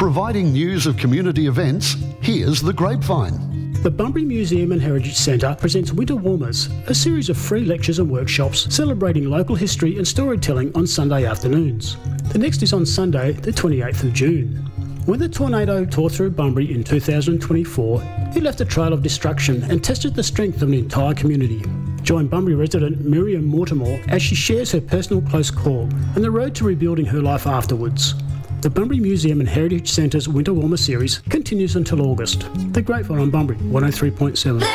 Providing news of community events, here's The Grapevine. The Bunbury Museum and Heritage Centre presents Winter Warmers, a series of free lectures and workshops celebrating local history and storytelling on Sunday afternoons. The next is on Sunday, the 28th of June. When the tornado tore through Bunbury in 2024, it left a trail of destruction and tested the strength of an entire community. Join Bunbury resident Miriam Mortimer as she shares her personal close call and the road to rebuilding her life afterwards. The Bunbury Museum and Heritage Centre's Winter Warmer series continues until August. The Grapevine on Bunbury 103.7.